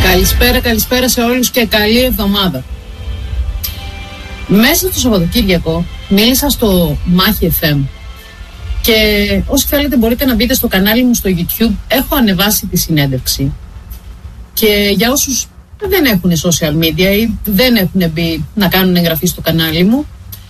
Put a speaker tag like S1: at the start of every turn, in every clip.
S1: Καλησπέρα σε όλους και καλή εβδομάδα. Μέσα στο Σαββατοκύριακο μίλησα στο Μάχη FM και όσοι θέλετε μπορείτε να μπείτε στο κανάλι μου στο YouTube. Έχω ανεβάσει τη συνέντευξη και για όσους δεν έχουν social media ή δεν έχουν μπει να κάνουν εγγραφή στο κανάλι μου,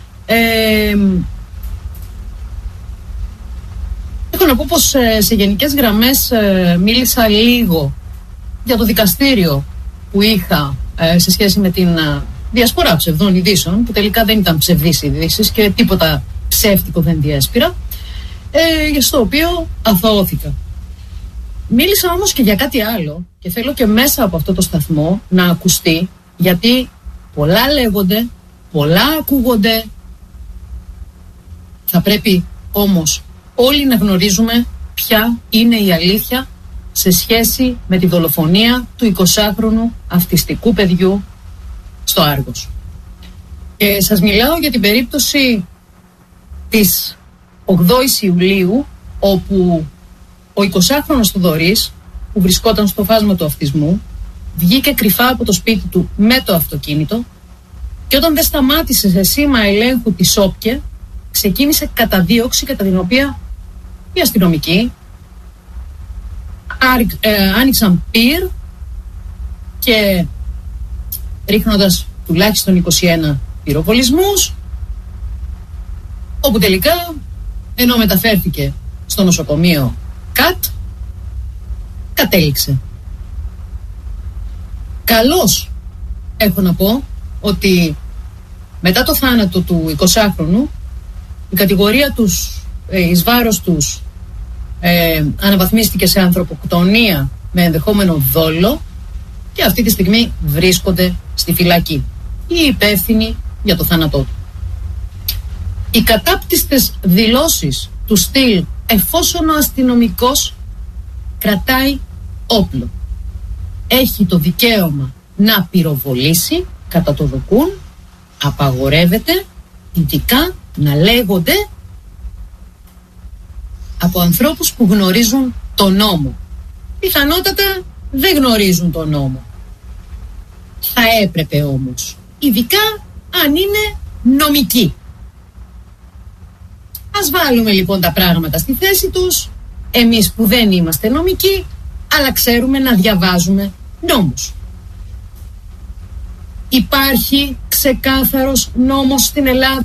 S1: έχω να πω πως σε γενικές γραμμές μίλησα λίγο για το δικαστήριο που είχα σε σχέση με την διασπορά ψευδών ειδήσεων, που τελικά δεν ήταν ψευδείς ειδήσεις και τίποτα ψεύτικο δεν διέσπηρα, στο οποίο αθωώθηκα. Μίλησα όμως και για κάτι άλλο και θέλω και μέσα από αυτό το σταθμό να ακουστεί, γιατί πολλά λέγονται, πολλά ακούγονται. Θα πρέπει όμως όλοι να γνωρίζουμε ποια είναι η αλήθεια σε σχέση με τη δολοφονία του 20χρονου αυτιστικού παιδιού στο Άργος. Και σας μιλάω για την περίπτωση της 8ης Ιουλίου, όπου ο 20χρονος Θοδωρής, που βρισκόταν στο φάσμα του αυτισμού, βγήκε κρυφά από το σπίτι του με το αυτοκίνητο και όταν δεν σταμάτησε σε σήμα ελέγχου της ΟΠΚΕ, ξεκίνησε καταδίωξη, κατά την οποία οι αστυνομικοί άνοιξαν πυρ και ρίχνοντας τουλάχιστον 21 πυροβολισμούς, όπου τελικά, ενώ μεταφέρθηκε στο νοσοκομείο ΚΑΤ, κατέληξε. Καλώς έχω να πω ότι μετά το θάνατο του 20χρονου η κατηγορία τους εις βάρος τους αναβαθμίστηκε σε ανθρωποκτονία με ενδεχόμενο δόλο και αυτή τη στιγμή βρίσκονται στη φυλακή οι υπεύθυνοι για το θάνατό του. Οι κατάπτυστες δηλώσεις του στυλ εφόσον ο αστυνομικός κρατάει όπλο, έχει το δικαίωμα να πυροβολήσει κατά το δοκούν, απαγορεύεται ειδικά να λέγονται από ανθρώπους που γνωρίζουν τον νόμο. Πιθανότατα δεν γνωρίζουν τον νόμο. Θα έπρεπε όμως, ειδικά αν είναι νομικοί. Ας βάλουμε λοιπόν τα πράγματα στη θέση τους, εμείς που δεν είμαστε νομικοί, αλλά ξέρουμε να διαβάζουμε νόμους. Υπάρχει ξεκάθαρος νόμος στην Ελλάδα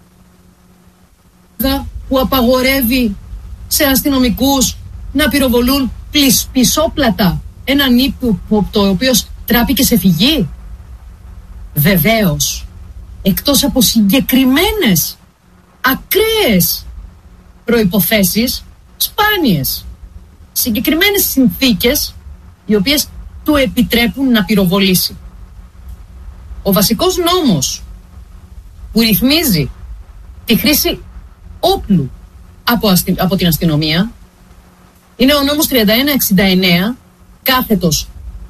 S1: που απαγορεύει σε αστυνομικούς να πυροβολούν πισόπλατα έναν ύποπτο ο οποίος τράπηκε σε φυγή? Βεβαίως, εκτός από συγκεκριμένες ακραίες προϋποθέσεις, σπάνιες, συγκεκριμένες συνθήκες οι οποίες του επιτρέπουν να πυροβολήσει. Ο βασικός νόμος που ρυθμίζει τη χρήση όπλου από την αστυνομία είναι ο νόμος 3169 κάθετος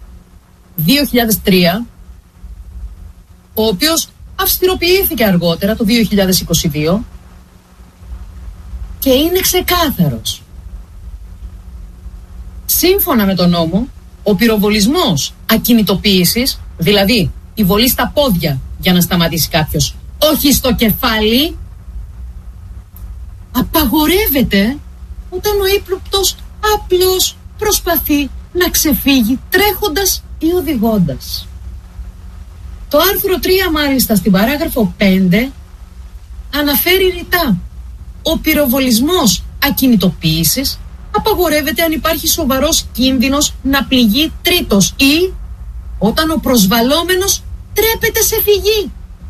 S1: 2003, ο οποίος αυστηροποιήθηκε αργότερα το 2022 και είναι ξεκάθαρος. Σύμφωνα με τον νόμο, ο πυροβολισμός ακινητοποίησης, δηλαδή η βολή στα πόδια για να σταματήσει κάποιος, όχι στο κεφάλι, απαγορεύεται όταν ο ύποπτος απλώς προσπαθεί να ξεφύγει τρέχοντας ή οδηγώντας. Το άρθρο 3 μάλιστα στην παράγραφο 5 αναφέρει ρητά: ο πυροβολισμός ακινητοποίησης απαγορεύεται αν υπάρχει σοβαρός κίνδυνος να πληγεί τρίτος ή όταν ο προσβαλλόμενος τρέπεται σε φυγή.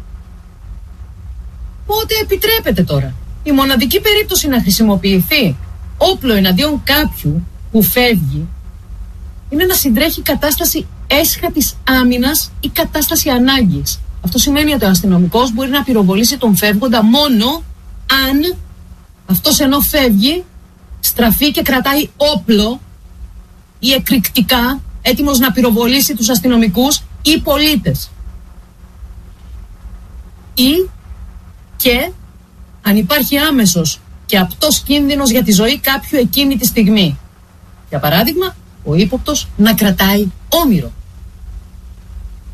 S1: Πότε επιτρέπεται τώρα η μοναδική περίπτωση να χρησιμοποιηθεί όπλο εναντίον κάποιου που φεύγει είναι να συντρέχει κατάσταση έσχατης άμυνας ή κατάσταση ανάγκης. Αυτό σημαίνει ότι ο αστυνομικός μπορεί να πυροβολήσει τον φεύγοντα μόνο αν αυτός ενώ φεύγει στραφεί και κρατάει όπλο ή εκρηκτικά έτοιμος να πυροβολήσει τους αστυνομικούς ή πολίτες. Ή και αν υπάρχει άμεσος και απτός κίνδυνος για τη ζωή κάποιου εκείνη τη στιγμή. Για παράδειγμα, ο ύποπτος να κρατάει όμηρο.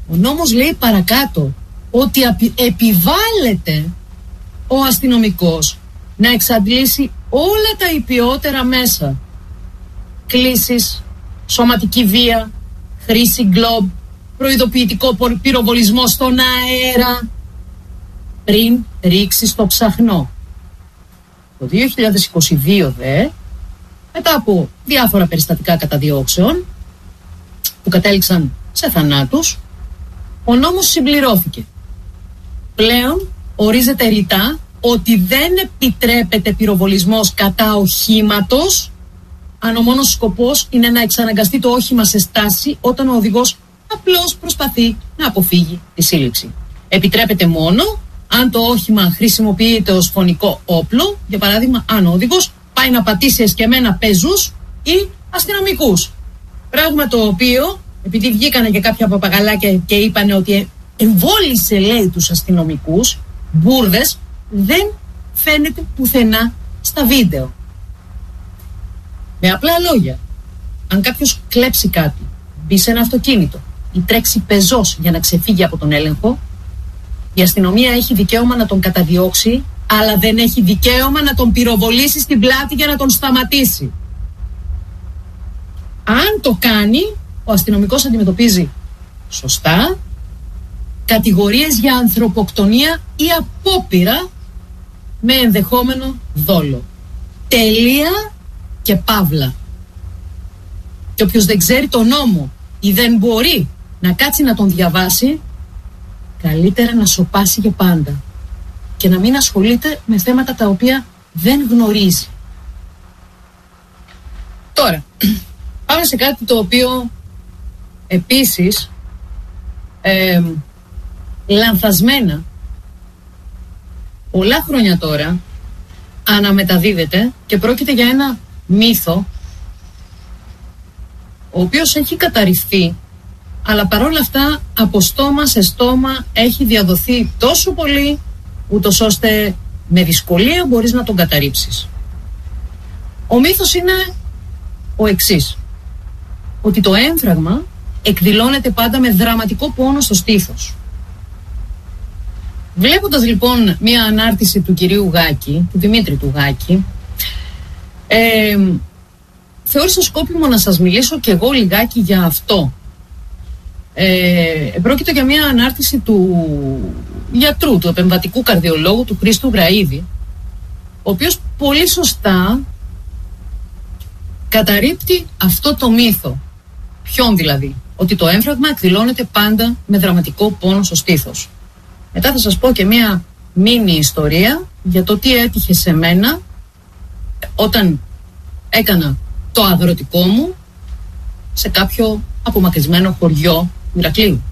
S1: Ο νόμος λέει παρακάτω ότι επιβάλλεται ο αστυνομικός να εξαντλήσει όλα τα υπιότερα μέσα. Κλήσεις, σωματική βία, χρήση γκλόμπ, προειδοποιητικό πυροβολισμό στον αέρα, πριν ρίξει στο ψαχνό. Το 2022 μετά από διάφορα περιστατικά καταδιώξεων που κατέληξαν σε θανάτους, ο νόμος συμπληρώθηκε. Πλέον ορίζεται ρητά ότι δεν επιτρέπεται πυροβολισμός κατά οχήματος αν ο μόνος σκοπός είναι να εξαναγκαστεί το όχημα σε στάση όταν ο οδηγός απλώς προσπαθεί να αποφύγει τη σύλληψη. Επιτρέπεται μόνο αν το όχημα χρησιμοποιείται ως φωνικό όπλο, για παράδειγμα αν ο οδηγός πάει να πατήσει εσκεμμένα πεζούς ή αστυνομικούς. Πράγμα το οποίο, επειδή βγήκανε και κάποια παπαγαλάκια και είπανε ότι εμβόλισε, λέει, τους αστυνομικούς, μπουρδες, δεν φαίνεται πουθενά στα βίντεο. Με απλά λόγια, αν κάποιος κλέψει κάτι, μπει σε ένα αυτοκίνητο ή τρέξει πεζός για να ξεφύγει από τον έλεγχο, η αστυνομία έχει δικαίωμα να τον καταδιώξει, αλλά δεν έχει δικαίωμα να τον πυροβολήσει στην πλάτη για να τον σταματήσει. Αν το κάνει, ο αστυνομικός αντιμετωπίζει σωστά κατηγορίες για ανθρωποκτονία ή απόπειρα με ενδεχόμενο δόλο. Τελεία και παύλα. Και όποιος δεν ξέρει τον νόμο ή δεν μπορεί να κάτσει να τον διαβάσει, καλύτερα να σωπάσει για πάντα και να μην ασχολείται με θέματα τα οποία δεν γνωρίζει. Τώρα, πάμε σε κάτι το οποίο επίσης λανθασμένα πολλά χρόνια τώρα αναμεταδίδεται και πρόκειται για ένα μύθο ο οποίος έχει καταρριφθεί, αλλά παρόλα αυτά από στόμα σε στόμα έχει διαδοθεί τόσο πολύ, ούτως ώστε με δυσκολία μπορείς να τον καταρρίψεις. Ο μύθος είναι ο εξής: ότι το έμφραγμα εκδηλώνεται πάντα με δραματικό πόνο στο στήθος. Βλέποντας λοιπόν μία ανάρτηση του κυρίου Γάκη, του Δημήτρη του Γάκη, θεώρησα σκόπιμο να σας μιλήσω κι εγώ λιγάκι για αυτό. Πρόκειται για μία ανάρτηση του γιατρού, του επεμβατικού καρδιολόγου, του Χρήστου Γραΐδη, ο οποίος πολύ σωστά καταρρίπτει αυτό το μύθο. Ποιον δηλαδή? Ότι το έμφραγμα εκδηλώνεται πάντα με δραματικό πόνο στο στήθος. Μετά θα σας πω και μία μίνι ιστορία για το τι έτυχε σε μένα όταν έκανα το αγροτικό μου σε κάποιο απομακρυσμένο χωριό Ηρακλείου.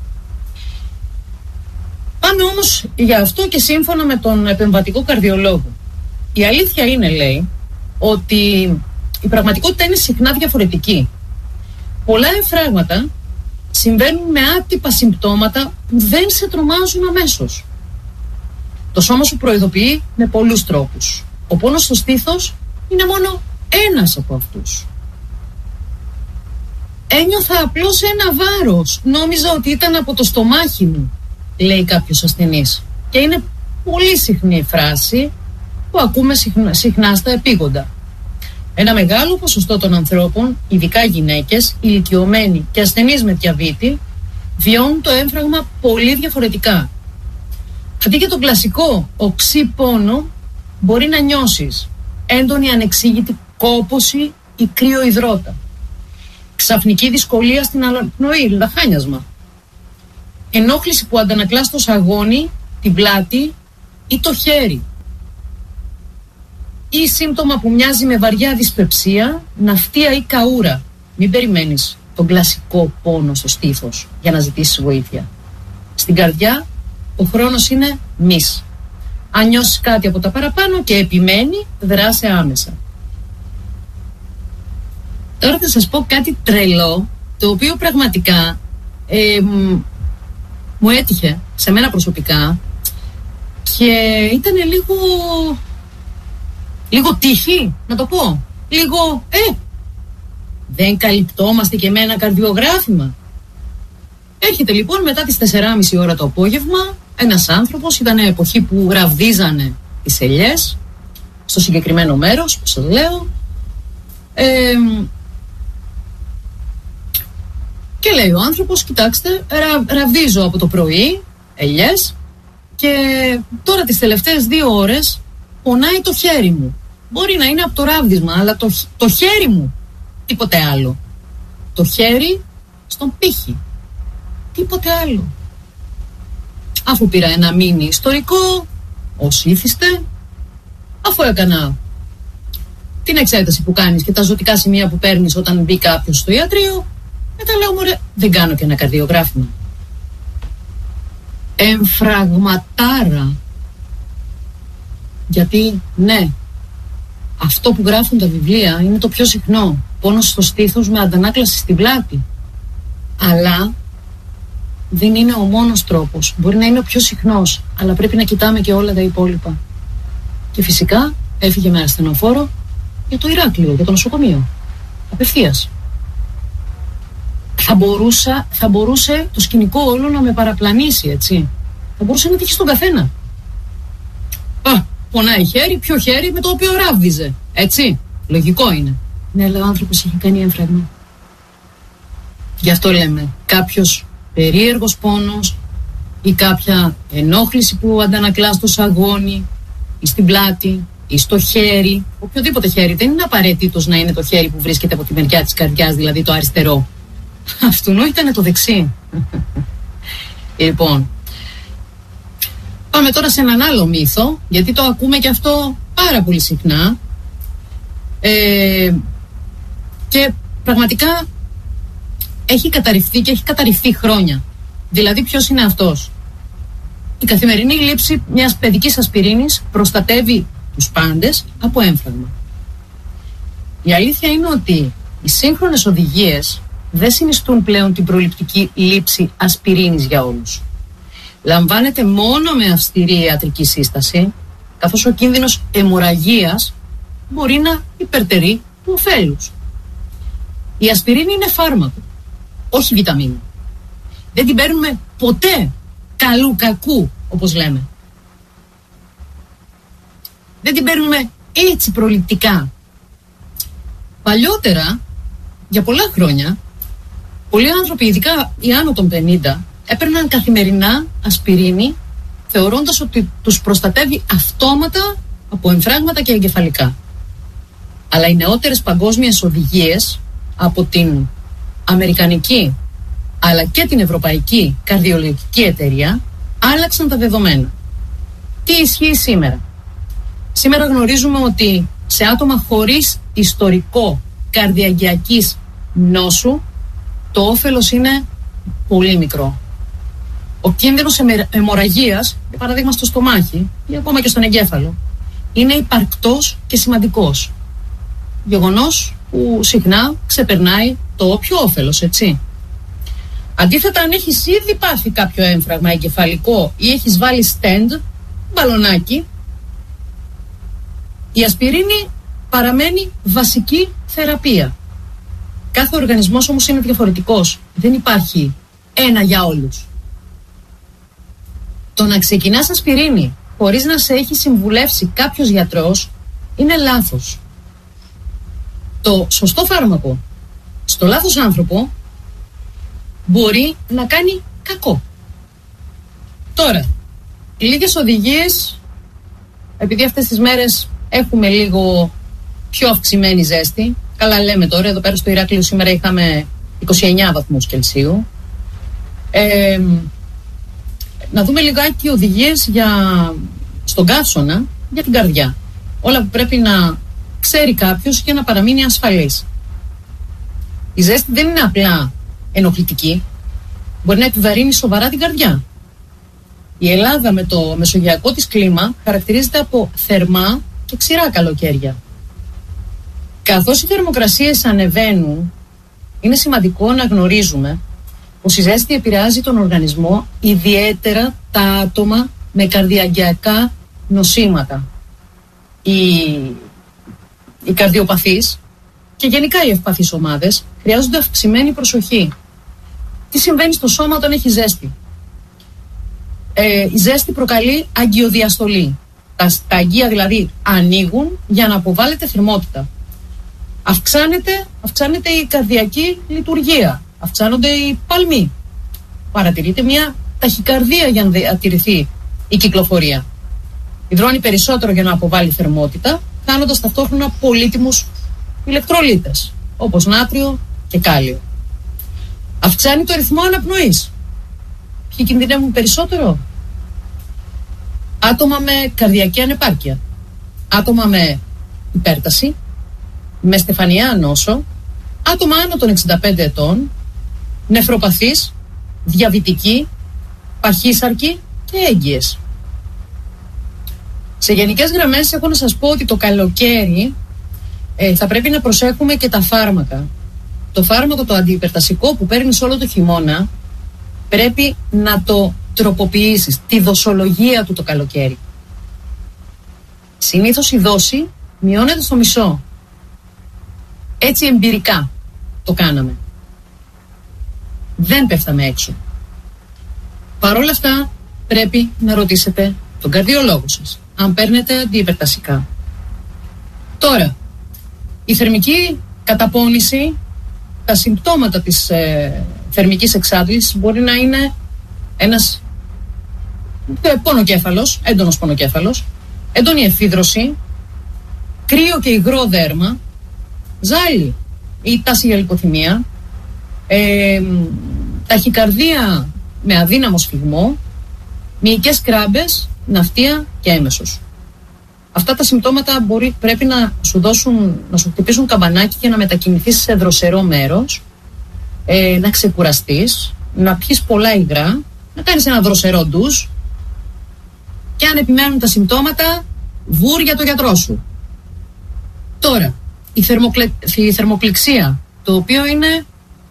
S1: Πάμε όμως για αυτό και σύμφωνα με τον επεμβατικό καρδιολόγο. Η αλήθεια είναι, λέει, ότι η πραγματικότητα είναι συχνά διαφορετική. Πολλά εμφράγματα συμβαίνουν με άτυπα συμπτώματα που δεν σε τρομάζουν αμέσως. Το σώμα σου προειδοποιεί με πολλούς τρόπους. Ο πόνος στο στήθος είναι μόνο ένας από αυτούς. Ένιωθα απλώς ένα βάρος. Νόμιζα ότι ήταν από το στομάχι μου, λέει κάποιος ασθενής. Και είναι πολύ συχνή φράση που ακούμε συχνά στα επίγοντα. Ένα μεγάλο ποσοστό των ανθρώπων, ειδικά γυναίκες, ηλικιωμένοι και ασθενείς με διαβήτη, βιώνουν το έμφραγμα πολύ διαφορετικά. Αντί για τον κλασικό οξύ πόνο, μπορεί να νιώσεις έντονη ανεξήγητη κόπωση ή κρύο υδρότα, ξαφνική δυσκολία στην αναπνοή, λαχάνιασμα, ενόχληση που αντανακλά στο σαγόνι, την πλάτη ή το χέρι, ή σύμπτωμα που μοιάζει με βαριά δυσπεψία, ναυτία ή καούρα. Μην περιμένεις τον κλασικό πόνο στο στήθος για να ζητήσεις βοήθεια. Στην καρδιά ο χρόνος είναι μης. Αν νιώσεις κάτι από τα παραπάνω και επιμένει, δράσε άμεσα. Τώρα θα σας πω κάτι τρελό, το οποίο πραγματικά μου έτυχε σε μένα προσωπικά και ήταν λίγο τύχη, να το πω. Δεν καλυπτόμαστε και με ένα καρδιογράφημα. Έρχεται λοιπόν μετά τις 4.30 ώρα το απόγευμα ένας άνθρωπος, ήταν εποχή που ραβδίζανε τις ελιές στο συγκεκριμένο μέρος που σας λέω, και λέει ο άνθρωπος, κοιτάξτε, ραβδίζω από το πρωί ελιές και τώρα τις τελευταίες 2 ώρες πονάει το χέρι μου. Μπορεί να είναι από το ράβδισμα, αλλά το χέρι μου, τίποτε άλλο. Το χέρι στον πύχη, τίποτε άλλο. Αφού πήρα ένα μίνι ιστορικό, ως ήθιστε, αφού έκανα την εξέταση που κάνεις και τα ζωτικά σημεία που παίρνεις όταν μπει κάποιος στο ιατρείο, μετά λέω, μωρέ, δεν κάνω και ένα καρδιογράφημα. Εμφραγματάρα. Γιατί, ναι, αυτό που γράφουν τα βιβλία είναι το πιο συχνό. Πόνος στο στήθος με αντανάκλαση στην πλάτη. Αλλά δεν είναι ο μόνος τρόπος. Μπορεί να είναι ο πιο συχνός, αλλά πρέπει να κοιτάμε και όλα τα υπόλοιπα. Και φυσικά έφυγε με ασθενοφόρο για το Ηράκλειο, για το νοσοκομείο. Απευθείας. Θα μπορούσε το σκηνικό όλο να με παραπλανήσει, έτσι. Θα μπορούσε να τύχει στον καθένα. Πονάει χέρι, ποιο χέρι με το οποίο ράβδιζε. Έτσι. Λογικό είναι. Ναι, αλλά ο άνθρωπος έχει κάνει έμφραγμα. Γι' αυτό λέμε, κάποιος περίεργος πόνος ή κάποια ενόχληση που αντανακλά στο σαγόνι ή στην πλάτη ή στο χέρι. Οποιοδήποτε χέρι. Δεν είναι απαραίτητος να είναι το χέρι που βρίσκεται από τη μεριά της καρδιάς, δηλαδή το αριστερό. Αυτού ήταν το δεξί. Λοιπόν, πάμε τώρα σε έναν άλλο μύθο, γιατί το ακούμε και αυτό πάρα πολύ συχνά, και πραγματικά έχει καταρριφθεί και έχει καταρριφθεί χρόνια. Δηλαδή, ποιος είναι αυτός? Η καθημερινή λήψη μιας παιδικής ασπιρίνης προστατεύει τους πάντες από έμφραγμα. Η αλήθεια είναι ότι οι σύγχρονες οδηγίες δεν συνιστούν πλέον την προληπτική λήψη ασπιρίνης για όλους. Λαμβάνεται μόνο με αυστηρή ιατρική σύσταση, καθώς ο κίνδυνος αιμορραγίας μπορεί να υπερτερεί του ωφέλους. Η ασπιρίνη είναι φάρμακο, όχι βιταμίνη. Δεν την παίρνουμε ποτέ καλού κακού, όπως λέμε. Δεν την παίρνουμε έτσι προληπτικά. Παλιότερα, για πολλά χρόνια, πολλοί άνθρωποι, ειδικά οι άνω των 50, έπαιρναν καθημερινά ασπιρίνη, θεωρώντας ότι τους προστατεύει αυτόματα από εμφράγματα και εγκεφαλικά. Αλλά οι νεότερες παγκόσμιες οδηγίες από την Αμερικανική αλλά και την Ευρωπαϊκή Καρδιολογική Εταιρεία άλλαξαν τα δεδομένα. Τι ισχύει σήμερα? Σήμερα γνωρίζουμε ότι σε άτομα χωρίς ιστορικό καρδιαγγειακής νόσου το όφελος είναι πολύ μικρό. Ο κίνδυνος αιμορραγίας, για παράδειγμα στο στομάχι ή ακόμα και στον εγκέφαλο, είναι υπαρκτός και σημαντικός. Γεγονός που συχνά ξεπερνάει το όποιο όφελος, έτσι. Αντίθετα, αν έχεις ήδη πάθει κάποιο έμφραγμα εγκεφαλικό ή έχεις βάλει στέντ, μπαλονάκι, η ασπιρίνη παραμένει βασική θεραπεία. Κάθε οργανισμός όμως είναι διαφορετικός. Δεν υπάρχει ένα για όλους. Το να ξεκινάς ασπιρίνη χωρίς να σε έχει συμβουλεύσει κάποιος γιατρός είναι λάθος. Το σωστό φάρμακο στο λάθος άνθρωπο μπορεί να κάνει κακό. Τώρα, λίγες οδηγίες, επειδή αυτές τις μέρες έχουμε λίγο πιο αυξημένη ζέστη. Καλά λέμε τώρα, εδώ πέρα στο Ηράκλειο σήμερα είχαμε 29 βαθμούς Κελσίου. Να δούμε λιγάκι οδηγίες στον καύσωνα για την καρδιά. Όλα που πρέπει να ξέρει κάποιος για να παραμείνει ασφαλής. Η ζέστη δεν είναι απλά ενοχλητική. Μπορεί να επιβαρύνει σοβαρά την καρδιά. Η Ελλάδα με το μεσογειακό της κλίμα χαρακτηρίζεται από θερμά και ξηρά καλοκαίρια. Καθώς οι θερμοκρασίες ανεβαίνουν, είναι σημαντικό να γνωρίζουμε πως η ζέστη επηρεάζει τον οργανισμό, ιδιαίτερα τα άτομα με καρδιαγγειακά νοσήματα. Οι καρδιοπαθείς και γενικά οι ευπαθείς ομάδες χρειάζονται αυξημένη προσοχή. Τι συμβαίνει στο σώμα όταν έχει ζέστη? Η ζέστη προκαλεί αγκιοδιαστολή. Τα αγκία δηλαδή ανοίγουν για να αποβάλλεται θερμότητα. Αυξάνεται η καρδιακή λειτουργία. Αυξάνονται οι παλμοί. Παρατηρείται μια ταχυκαρδία για να διατηρηθεί η κυκλοφορία. Υδρώνει περισσότερο για να αποβάλει θερμότητα, χάνοντας ταυτόχρονα πολύτιμους ηλεκτρολίτες, όπως νάτριο και κάλιο. Αυξάνει το ρυθμό αναπνοής. Ποιοι κινδυνεύουν περισσότερο? Άτομα με καρδιακή ανεπάρκεια, άτομα με υπέρταση, με στεφανιαία νόσο, άτομα άνω των 65 ετών, νεφροπαθείς, διαβητικοί, παχύσαρκοι και έγκυες. Σε γενικές γραμμές έχω να σας πω ότι το καλοκαίρι θα πρέπει να προσέχουμε και τα φάρμακα. Το φάρμακο το αντιυπερτασικό που παίρνεις όλο το χειμώνα πρέπει να το τροποποιήσεις, τη δοσολογία του το καλοκαίρι. Συνήθως η δόση μειώνεται στο μισό. Έτσι εμπειρικά το κάναμε. Δεν πέφταμε έξω. Παρ' όλα αυτά πρέπει να ρωτήσετε τον καρδιολόγο σας αν παίρνετε αντιυπερτασικά. Τώρα, η θερμική καταπώνηση, τα συμπτώματα της θερμικής εξάντλησης μπορεί να είναι ένας πονοκέφαλος, έντονος πονοκέφαλος, έντονη εφίδρωση, κρύο και υγρό δέρμα, ζάλι ή τάση για λιποθυμία, ταχυκαρδία με αδύναμο σφυγμό, μυϊκές κράμπες, ναυτία και έμεσος. Αυτά τα συμπτώματα πρέπει να σου χτυπήσουν καμπανάκι και να μετακινηθείς σε δροσερό μέρος, να ξεκουραστείς, να πιεις πολλά υγρά, να κάνεις ένα δροσερό ντους και αν επιμένουν τα συμπτώματα, βούρ για το γιατρό σου. Τώρα, η θερμοπληξία, το οποίο είναι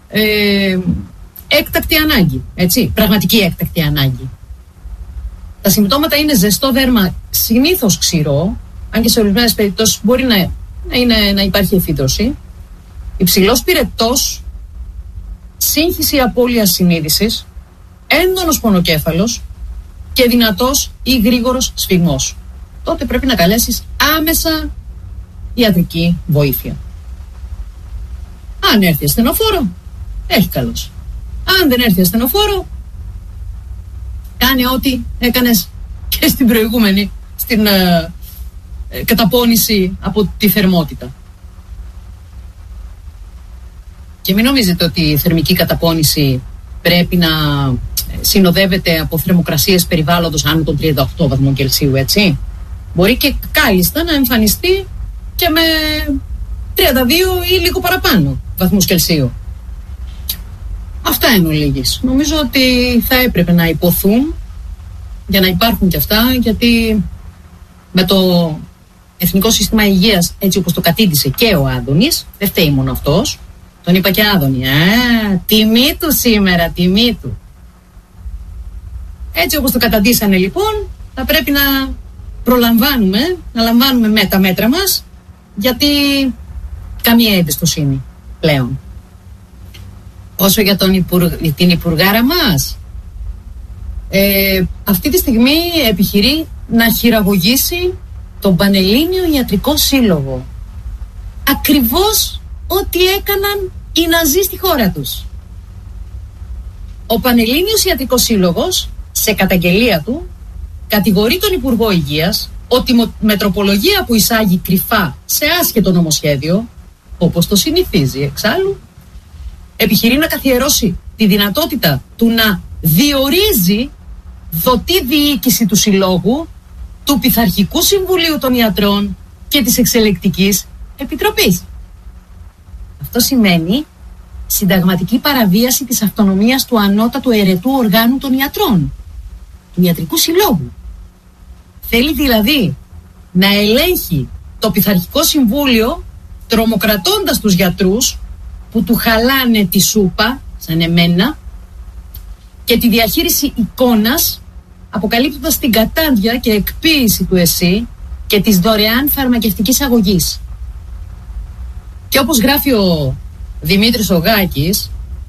S1: έκτακτη ανάγκη, έτσι, πραγματική έκτακτη ανάγκη. Τα συμπτώματα είναι ζεστό δέρμα, συνήθως ξηρό, αν και σε ορισμένες περιπτώσεις μπορεί να υπάρχει εφίδρωση, υψηλός πυρετός, σύγχυση απώλεια συνείδησης, έντονος πονοκέφαλος και δυνατός ή γρήγορος σφυγμός. Τότε πρέπει να καλέσεις άμεσα ιατρική βοήθεια. Αν έρθει ασθενοφόρο, έχει καλώς. Αν δεν έρθει ασθενοφόρο, κάνε ό,τι έκανες και στην προηγούμενη, στην καταπώνηση από τη θερμότητα. Και μην νομίζετε ότι η θερμική καταπώνηση πρέπει να συνοδεύεται από θερμοκρασίες περιβάλλοντος άνω των 38 βαθμών Κελσίου, έτσι. Μπορεί και κάλλιστα να εμφανιστεί και με 32 ή λίγο παραπάνω βαθμούς Κελσίου. Αυτά είναι ολίγης. Νομίζω ότι θα έπρεπε να υποθούν για να υπάρχουν και αυτά, γιατί με το Εθνικό Σύστημα Υγείας, έτσι όπως το κατήντησε και ο Άδωνης, δεν φταίει μόνο αυτός, τον είπα και Άδωνη, τιμή του σήμερα, τιμή του. Έτσι όπως το καταντήσανε λοιπόν, θα πρέπει να προλαμβάνουμε, να λαμβάνουμε τα μέτρα μας, γιατί καμία εμπιστοσύνη πλέον. Όσο για την υπουργάρα μας, αυτή τη στιγμή επιχειρεί να χειραγωγήσει τον Πανελλήνιο Ιατρικό Σύλλογο. Ακριβώς ό,τι έκαναν οι Ναζί στη χώρα τους. Ο Πανελλήνιος Ιατρικός Σύλλογος, σε καταγγελία του, κατηγορεί τον Υπουργό Υγείας ότι με τροπολογία που εισάγει κρυφά σε άσχετο νομοσχέδιο, όπως το συνηθίζει εξάλλου, επιχειρεί να καθιερώσει τη δυνατότητα του να διορίζει δοτή διοίκηση του Συλλόγου, του Πειθαρχικού Συμβουλίου των Ιατρών και της Εξελεκτικής Επιτροπής. Αυτό σημαίνει συνταγματική παραβίαση της αυτονομίας του ανώτατου ερετού οργάνου των ιατρών, του Ιατρικού Συλλόγου. Θέλει δηλαδή να ελέγχει το Πειθαρχικό Συμβούλιο, τρομοκρατώντας τους γιατρούς που του χαλάνε τη σούπα, σαν εμένα, και τη διαχείριση εικόνας, αποκαλύπτοντας την κατάντια και εκποίηση του ΕΣΥ και της δωρεάν φαρμακευτικής αγωγής. Και όπως γράφει ο Δημήτρης Ογάκης,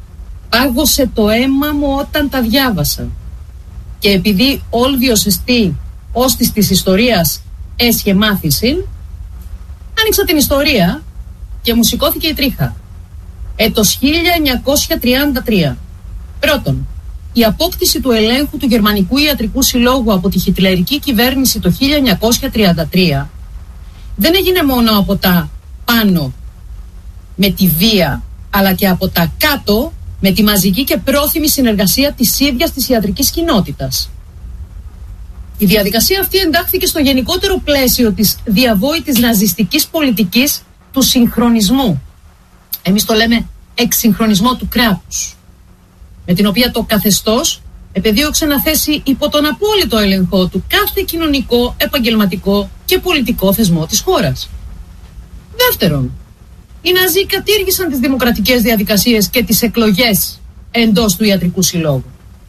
S1: πάγωσε το αίμα μου όταν τα διάβασα. Και επειδή όλδιος εστί όστις της ιστορίας έσχε μάθησιν, άνοιξα την ιστορία και μου σηκώθηκε η τρίχα. Έτος 1933. Πρώτον, η απόκτηση του ελέγχου του Γερμανικού Ιατρικού Συλλόγου από τη χιτλερική κυβέρνηση το 1933 δεν έγινε μόνο από τα πάνω με τη βία, αλλά και από τα κάτω με τη μαζική και πρόθυμη συνεργασία της ίδιας της ιατρικής κοινότητας. Η διαδικασία αυτή εντάχθηκε στο γενικότερο πλαίσιο της διαβόητης ναζιστικής πολιτικής του συγχρονισμού. Εμείς το λέμε εξυγχρονισμό του κράτους, με την οποία το καθεστώς επεδίωξε να θέσει υπό τον απόλυτο έλεγχο του κάθε κοινωνικό, επαγγελματικό και πολιτικό θεσμό της χώρας. Δεύτερον, οι Ναζί κατήργησαν τις δημοκρατικές διαδικασίες και τις εκλογές εντός του Ιατρικού Συλλόγου.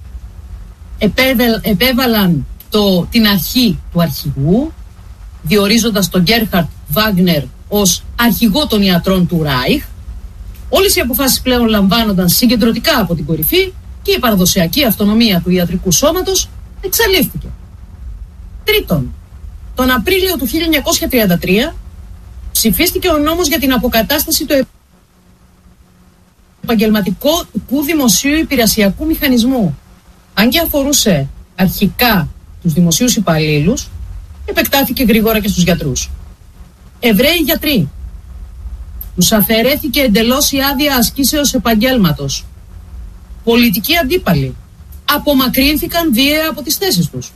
S1: Επέβαλαν την αρχή του αρχηγού, διορίζοντας τον Γκέρχαρτ Βάγνερ ως αρχηγό των ιατρών του Ράιχ. Όλες οι αποφάσεις πλέον λαμβάνονταν συγκεντρωτικά από την κορυφή και η παραδοσιακή αυτονομία του ιατρικού σώματος εξαλείφθηκε. Τρίτον, τον Απρίλιο του 1933 ψηφίστηκε ο νόμος για την αποκατάσταση του επαγγελματικού δημοσίου υπηρεσιακού μηχανισμού. Αν και αφορούσε αρχικά τους δημοσίους υπαλλήλους, επεκτάθηκε γρήγορα και στους γιατρούς. Εβραίοι γιατροί, τους αφαιρέθηκε εντελώς η άδεια ασκήσεως επαγγέλματος. Πολιτικοί αντίπαλοι απομακρύνθηκαν βίαια από τις θέσεις τους.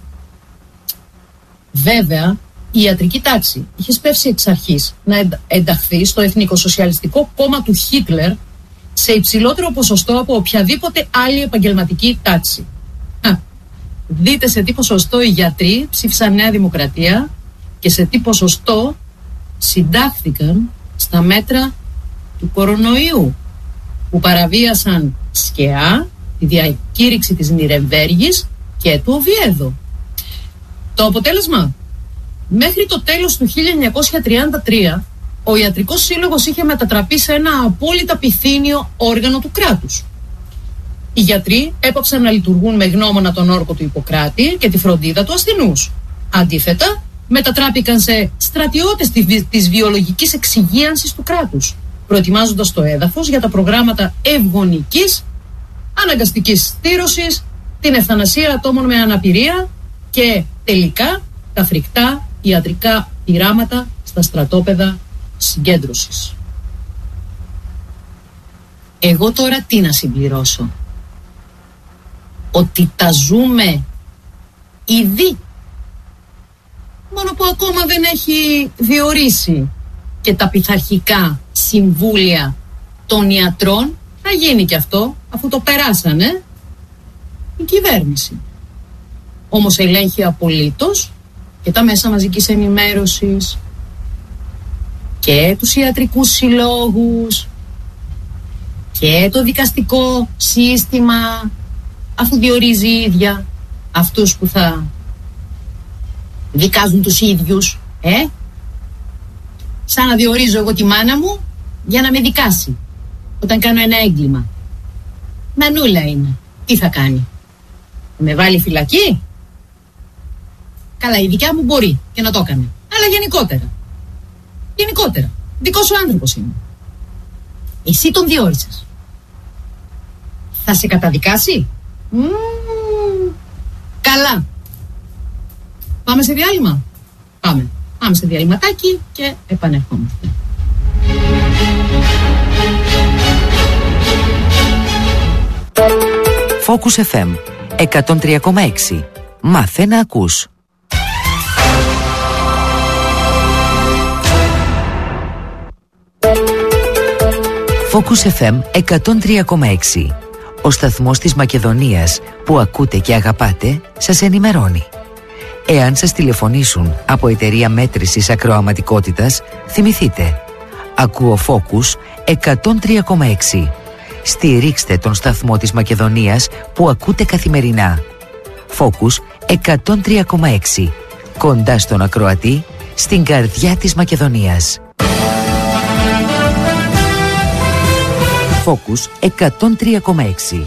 S1: Βέβαια, η ιατρική τάξη είχε σπεύσει εξ αρχής να ενταχθεί στο Εθνικοσοσιαλιστικό κόμμα του Χίτλερ σε υψηλότερο ποσοστό από οποιαδήποτε άλλη επαγγελματική τάξη. Δείτε σε τι ποσοστό οι γιατροί ψήφισαν Νέα Δημοκρατία και σε τι ποσοστό συντάχθηκαν στα μέτρα του κορονοϊού, που παραβίασαν σκεά τη διακήρυξη της Νιρεμβέργης και του Οβιέδο. Το αποτέλεσμα: μέχρι το τέλος του 1933 ο Ιατρικός Σύλλογος είχε μετατραπεί σε ένα απόλυτα πυθύνιο όργανο του κράτους. Οι γιατροί έπαψαν να λειτουργούν με γνώμονα τον όρκο του Ιπποκράτη και τη φροντίδα του ασθενούς. Αντίθετα, μετατράπηκαν σε στρατιώτες της βιολογικής εξυγίανσης του κράτους, προετοιμάζοντας το έδαφος για τα προγράμματα ευγονικής, αναγκαστικής στήρωσης, την ευθανασία ατόμων με αναπηρία και τελικά τα φρικτά ιατρικά πειράματα στα στρατόπεδα συγκέντρωσης. Εγώ τώρα τι να συμπληρώσω? Ότι τα ζούμε ήδη, μόνο που ακόμα δεν έχει διορίσει και τα πειθαρχικά συμβούλια των ιατρών. Θα γίνει και αυτό, αφού το περάσανε η κυβέρνηση. Όμως ελέγχει απολύτως και τα μέσα μαζικής ενημέρωσης και τους ιατρικούς συλλόγους και το δικαστικό σύστημα, αφού διορίζει η ίδια αυτούς που θα δικάζουν τους ίδιους. Σαν να διορίζω εγώ τη μάνα μου για να με δικάσει όταν κάνω ένα έγκλημα. Μανούλα είναι. Τι θα κάνει? Με βάλει φυλακή? Καλά, η δικιά μου μπορεί και να το έκανε. Αλλά γενικότερα, δικός σου άνθρωπος είναι. Εσύ τον διόρισες. Θα σε καταδικάσει? Καλά. Πάμε σε διάλειμμα? Πάμε σε διαλυματάκι και επανερχόμαστε.
S2: Focus FM 103,6. Μάθε να ακούς. Focus FM 103,6. Ο σταθμός της Μακεδονίας που ακούτε και αγαπάτε σας ενημερώνει. Εάν σας τηλεφωνήσουν από εταιρεία μέτρησης ακροαματικότητας, θυμηθείτε. Ακούω Focus 103,6. Στηρίξτε τον σταθμό της Μακεδονίας που ακούτε καθημερινά. Focus 103,6. Κοντά στον ακροατή, στην καρδιά της Μακεδονίας. Focus 103,6.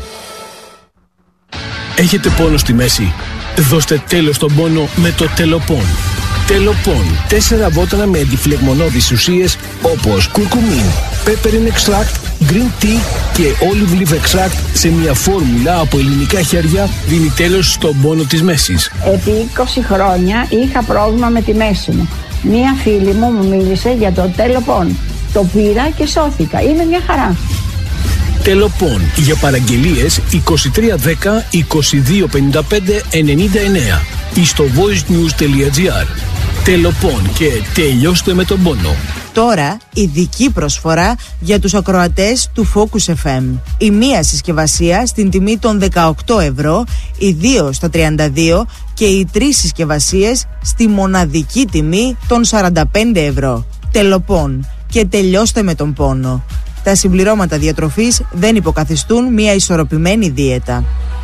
S3: Έχετε πόνο στη μέση? Δώστε τέλος στον πόνο με το Τελοπών. Τελοπών. 4 βότανα με αντιφλεγμονώδεις ουσίες όπως κουρκουμίν, peppermint extract, green tea και olive leaf extract σε μια φόρμουλα από ελληνικά χέρια δίνει τέλος στον πόνο της μέσης.
S4: Επί 20 χρόνια είχα πρόβλημα με τη μέση μου. Μία φίλη μου μίλησε για το Τελοπών. Το πήρα και σώθηκα. Είναι μια χαρά.
S3: Τελοπών. Για παραγγελίες 2310 2255 99 ή στο voicenews.gr. Τελοπών και τελειώστε με τον πόνο.
S5: Τώρα ειδική προσφορά για τους ακροατές του Focus FM. Η μία συσκευασία στην τιμή των 18 ευρώ, οι 2 στα 32 και οι 3 συσκευασίες στη μοναδική τιμή των 45 ευρώ. Τελοπών και τελειώστε με τον πόνο. Τα συμπληρώματα διατροφής δεν υποκαθιστούν μια ισορροπημένη δίαιτα.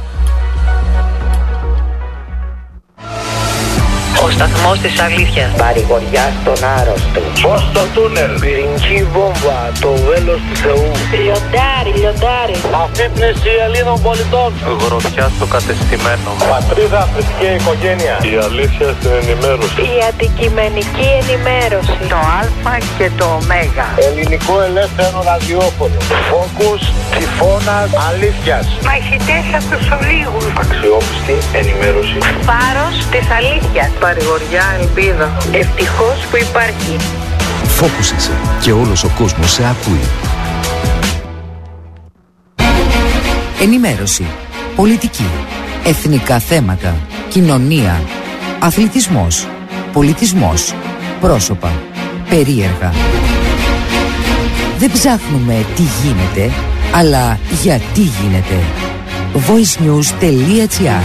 S6: Ο σταθμός της αλήθειας.
S7: Παρηγοριά στον άρρωστο.
S8: Φως στο τούνελ.
S7: Πυρηνική βόμβα. Το βέλος του Θεού.
S6: Λιοντάρι, λιοντάρι.
S8: Αφύπνιση Ελλήνων πολιτών.
S9: Γροθιά στο κατεστημένο.
S8: Πατρίδα, θρησκεία, οικογένεια. Η αλήθεια στην ενημέρωση.
S6: Η αντικειμενική ενημέρωση.
S7: Το Α και το Ω.
S8: Ελληνικό ελεύθερο ραδιόφωνο. Focus, τυφώνας, αλήθειας.
S6: Μαχητές από τους ολίγους.
S8: Αξιόπιστη ενημέρωση.
S6: Φάρος της αλήθειας. Παρηγοριά, ελπίδα. Ευτυχώς που υπάρχει.
S2: Focus είσαι και όλος ο κόσμος σε ακούει. Ενημέρωση, πολιτική, εθνικά θέματα, κοινωνία, αθλητισμός, πολιτισμός, πρόσωπα, περίεργα. Δεν ψάχνουμε τι γίνεται, αλλά γιατί γίνεται. voicenews.gr.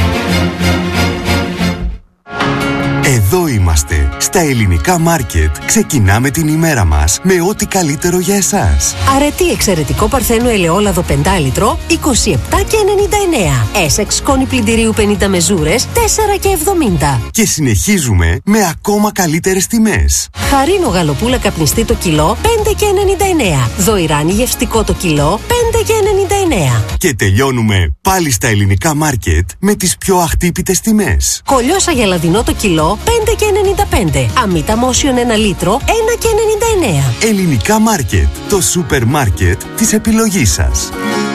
S10: Εδώ είμαστε, στα ελληνικά μάρκετ. Ξεκινάμε την ημέρα μας με ό,τι καλύτερο για εσάς.
S11: Αρετή εξαιρετικό παρθένο ελαιόλαδο 5 λίτρο, 27,99. Essex σκόνη πλυντηρίου 50 μεζούρες, 4,70.
S10: Και συνεχίζουμε με ακόμα καλύτερες τιμές.
S11: Χαρίνο γαλοπούλα καπνιστή το κιλό, 5,99. Δοϊράνι γευστικό το κιλό, 5,99.
S10: Και τελειώνουμε πάλι στα ελληνικά μάρκετ με τις πιο αχτύπητες τιμές.
S11: Κολιόσα γελαδινό το κιλό, 5,95. Αμύτα μόσιον 1 λίτρο, 1,99.
S10: Ελληνικά μάρκετ, το σούπερ μάρκετ της επιλογής σας.